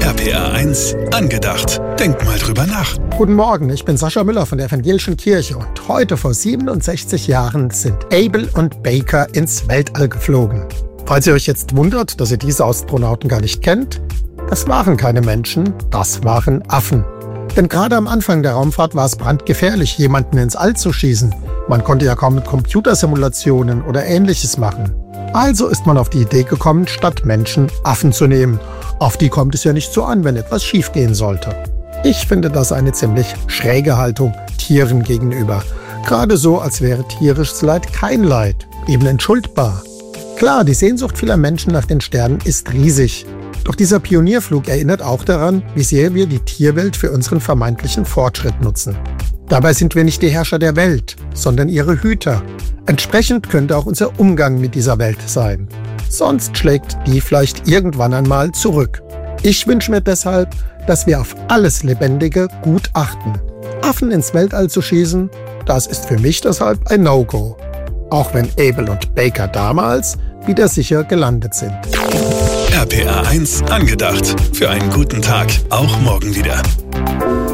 RPA 1 angedacht. Denk mal drüber nach. Guten Morgen, ich bin Sascha Müller von der Evangelischen Kirche und heute vor 67 Jahren sind Able und Baker ins Weltall geflogen. Falls ihr euch jetzt wundert, dass ihr diese Astronauten gar nicht kennt, das waren keine Menschen, das waren Affen. Denn gerade am Anfang der Raumfahrt war es brandgefährlich, jemanden ins All zu schießen. Man konnte ja kaum mit Computersimulationen oder Ähnliches machen. Also ist man auf die Idee gekommen, statt Menschen Affen zu nehmen. Auf die kommt es ja nicht so an, wenn etwas schiefgehen sollte. Ich finde das eine ziemlich schräge Haltung Tieren gegenüber. Gerade so, als wäre tierisches Leid kein Leid, eben entschuldbar. Klar, die Sehnsucht vieler Menschen nach den Sternen ist riesig. Doch dieser Pionierflug erinnert auch daran, wie sehr wir die Tierwelt für unseren vermeintlichen Fortschritt nutzen. Dabei sind wir nicht die Herrscher der Welt, sondern ihre Hüter. Entsprechend könnte auch unser Umgang mit dieser Welt sein. Sonst schlägt die vielleicht irgendwann einmal zurück. Ich wünsche mir deshalb, dass wir auf alles Lebendige gut achten. Affen ins Weltall zu schießen, das ist für mich deshalb ein No-Go. Auch wenn Able und Baker damals wieder sicher gelandet sind. RPA 1 angedacht. Für einen guten Tag, auch morgen wieder.